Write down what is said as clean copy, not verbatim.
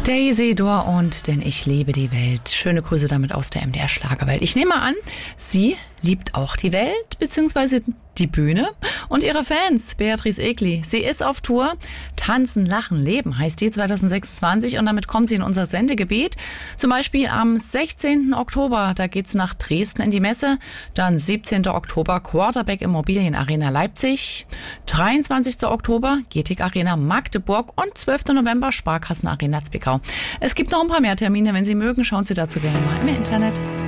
Daisy Dor und Denn ich liebe die Welt. Schöne Grüße damit aus der MDR Schlagerwelt. Ich nehme an, sie liebt auch die Welt bzw. die Bühne und ihre Fans. Beatrice Egli, sie ist auf Tour. Tanzen, Lachen, Leben heißt die 2026 und damit kommt sie in unser Sendegebiet. Zum Beispiel am 16. Oktober, da geht's nach Dresden in die Messe. Dann 17. Oktober Quarterback Immobilien Arena Leipzig. 23. Oktober Getig Arena Magdeburg und 12. November Sparkassen Arena Zwickau. Es gibt noch ein paar mehr Termine. Wenn Sie mögen, schauen Sie dazu gerne mal im Internet.